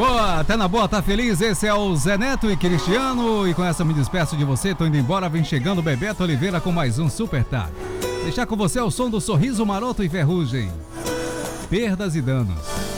Boa, tá na boa, tá feliz? Esse é o Zé Neto e Cristiano. E com essa me despeço de você, tô indo embora. Vem chegando o Bebeto Oliveira com mais um Super Tarde. Deixar com você o som do Sorriso Maroto e Ferrugem. Perdas e danos.